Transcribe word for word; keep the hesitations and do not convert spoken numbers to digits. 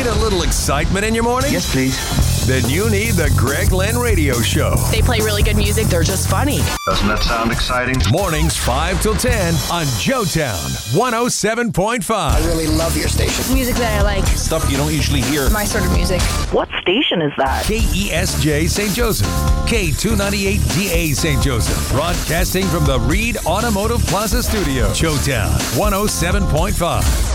Need a little excitement in your morning? Yes, please. Then you need the Greg Lynn Radio Show. They play really good music. They're just funny. Doesn't that sound exciting? Mornings five till ten on Joetown one oh seven point five. I really love your station. Music that I like. Stuff you don't usually hear. My sort of music. What station is that? K E S J Saint Joseph. K two ninety-eight D A Saint Joseph. Broadcasting from the Reed Automotive Plaza Studio. Joetown one oh seven point five.